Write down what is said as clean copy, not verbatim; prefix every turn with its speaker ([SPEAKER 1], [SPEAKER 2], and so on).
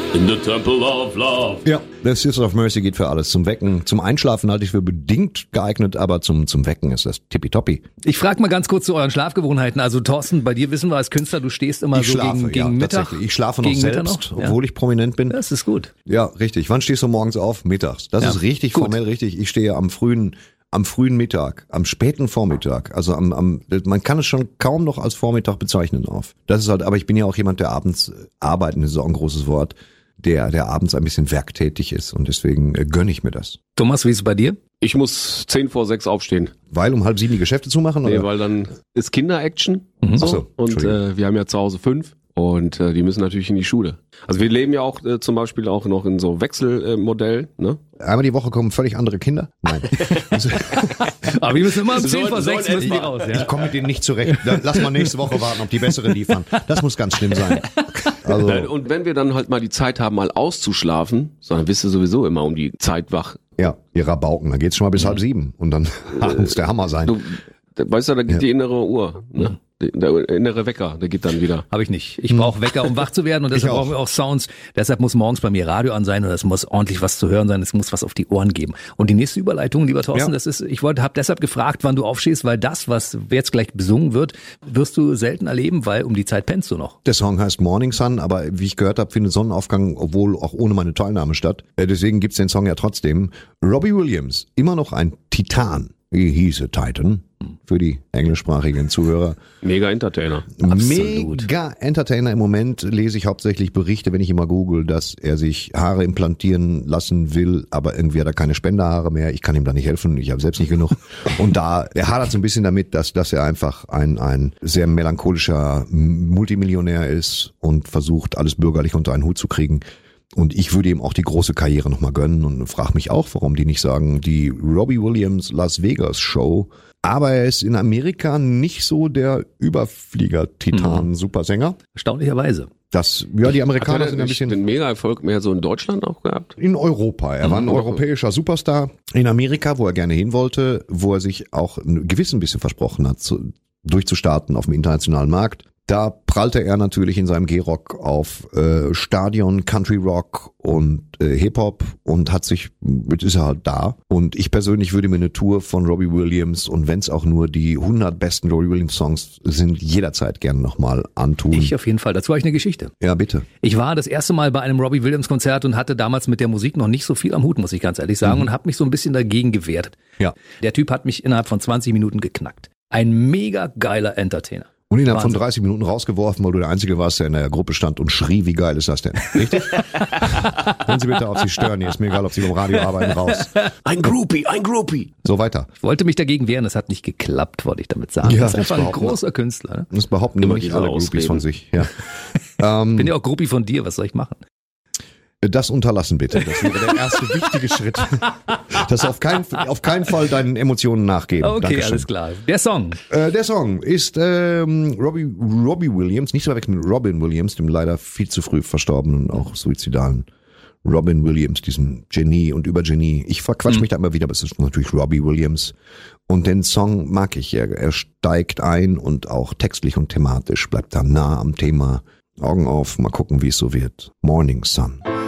[SPEAKER 1] In the Temple of Love.
[SPEAKER 2] Ja, das Sisters of Mercy geht für alles. Zum Wecken, zum Einschlafen halte ich für bedingt geeignet, aber zum Wecken ist das tippitoppi.
[SPEAKER 3] Ich frage mal ganz kurz zu euren Schlafgewohnheiten. Also Thorsten, bei dir wissen wir als Künstler, du stehst immer so gegen Mittag.
[SPEAKER 2] Tatsächlich. Ich schlafe noch selbst, obwohl ich prominent bin.
[SPEAKER 3] Das ist gut.
[SPEAKER 2] Ja, richtig. Wann stehst du morgens auf? Mittags. Das ist richtig gut. Formell richtig. Ich stehe am frühen Mittag, am späten Vormittag, also man kann es schon kaum noch als Vormittag bezeichnen auf. Das ist halt, aber ich bin ja auch jemand, der abends arbeiten, das ist auch ein großes Wort, der abends ein bisschen werktätig ist und deswegen gönne ich mir das.
[SPEAKER 3] Thomas, wie ist es bei dir?
[SPEAKER 1] Ich muss 5:10 aufstehen.
[SPEAKER 2] Weil um 6:30 die Geschäfte zumachen?
[SPEAKER 1] Nee,
[SPEAKER 2] oder?
[SPEAKER 1] weil dann ist Kinder-Action.
[SPEAKER 2] So,
[SPEAKER 1] und wir haben ja zu Hause 5 und die müssen natürlich in die Schule. Also wir leben ja auch zum Beispiel auch noch in so Wechselmodell, ne?
[SPEAKER 2] Einmal die Woche kommen völlig andere Kinder? Nein.
[SPEAKER 3] Aber wir müssen immer um 5:10 müssen die raus. Ja?
[SPEAKER 2] Ich komme mit denen nicht zurecht. Lass mal nächste Woche warten, ob die bessere liefern. Das muss ganz schlimm sein. Also.
[SPEAKER 1] Und wenn wir dann halt mal die Zeit haben, mal auszuschlafen, dann bist du sowieso immer um die Zeit wach.
[SPEAKER 2] Ja, ihr Rabauken, dann geht's schon mal bis 6:30 und dann muss der Hammer sein.
[SPEAKER 1] Weißt du, da geht die innere Uhr, ne? Der innere Wecker, der geht dann wieder.
[SPEAKER 3] Habe ich nicht. Ich brauche Wecker, um wach zu werden und deshalb brauchen wir auch Sounds. Deshalb muss morgens bei mir Radio an sein und es muss ordentlich was zu hören sein. Es muss was auf die Ohren geben. Und die nächste Überleitung, lieber Thorsten, das ist, habe deshalb gefragt, wann du aufstehst, weil das, was jetzt gleich besungen wird, wirst du selten erleben, weil um die Zeit pennst du noch.
[SPEAKER 2] Der Song heißt Morning Sun, aber wie ich gehört habe, findet Sonnenaufgang, obwohl auch ohne meine Teilnahme statt. Deswegen gibt's den Song ja trotzdem. Robbie Williams, immer noch ein Titan. He hieß Titan für die englischsprachigen Zuhörer.
[SPEAKER 1] Mega Entertainer.
[SPEAKER 3] Absolut.
[SPEAKER 2] Mega Entertainer. Im Moment lese ich hauptsächlich Berichte, wenn ich immer google, dass er sich Haare implantieren lassen will, aber irgendwie hat er keine Spenderhaare mehr. Ich kann ihm da nicht helfen, ich habe selbst nicht genug. Und er hadert so ein bisschen damit, dass er einfach ein sehr melancholischer Multimillionär ist und versucht, alles bürgerlich unter einen Hut zu kriegen. Und ich würde ihm auch die große Karriere nochmal gönnen und frage mich auch, warum die nicht sagen, die Robbie Williams Las Vegas Show. Aber er ist in Amerika nicht so der Überflieger-Titan-Supersänger.
[SPEAKER 3] Erstaunlicherweise.
[SPEAKER 2] Die Amerikaner sind ein bisschen...
[SPEAKER 1] den Mega-Erfolg mehr so in Deutschland auch gehabt?
[SPEAKER 2] In Europa. Er war ein europäischer Superstar. In Amerika, wo er gerne hin wollte, wo er sich auch ein gewissen bisschen versprochen hat, durchzustarten auf dem internationalen Markt. Da prallte er natürlich in seinem G-Rock auf Stadion, Country Rock und Hip-Hop und jetzt ist er halt da. Und ich persönlich würde mir eine Tour von Robbie Williams und wenn es auch nur die 100 besten Robbie Williams Songs sind, jederzeit gerne nochmal antun.
[SPEAKER 3] Ich auf jeden Fall. Dazu habe ich eine Geschichte.
[SPEAKER 2] Ja, bitte.
[SPEAKER 3] Ich war das erste Mal bei einem Robbie Williams Konzert und hatte damals mit der Musik noch nicht so viel am Hut, muss ich ganz ehrlich sagen, und habe mich so ein bisschen dagegen gewehrt.
[SPEAKER 2] Ja.
[SPEAKER 3] Der Typ hat mich innerhalb von 20 Minuten geknackt. Ein mega geiler Entertainer.
[SPEAKER 2] Und innerhalb von 30 Minuten rausgeworfen, weil du der Einzige warst, der in der Gruppe stand und schrie, wie geil ist das denn? Richtig? Hören Sie bitte auf, Sie stören hier. Ist mir egal, ob Sie beim Radio arbeiten, raus.
[SPEAKER 1] Ein Groupie.
[SPEAKER 2] So weiter.
[SPEAKER 3] Ich wollte mich dagegen wehren, das hat nicht geklappt, wollte ich damit sagen.
[SPEAKER 2] Ja,
[SPEAKER 3] das ist einfach ein großer Künstler. Ne?
[SPEAKER 2] Das behaupten immer nicht alle Groupies von sich. Ja.
[SPEAKER 3] Bin ja auch Groupie von dir, was soll ich machen?
[SPEAKER 2] Das unterlassen bitte. Das wäre der erste wichtige Schritt. Das auf keinen Fall deinen Emotionen nachgeben.
[SPEAKER 3] Okay,
[SPEAKER 2] Dankeschön.
[SPEAKER 3] alles klar. Der Song
[SPEAKER 2] ist Robbie Williams, nicht so weit mit Robin Williams, dem leider viel zu früh verstorbenen, auch suizidalen Robin Williams, diesem Genie und Übergenie. Ich verquatsch mich da immer wieder, aber es ist natürlich Robbie Williams. Und den Song mag ich ja. Er steigt ein und auch textlich und thematisch bleibt da nah am Thema. Augen auf, mal gucken, wie es so wird. Morning Sun.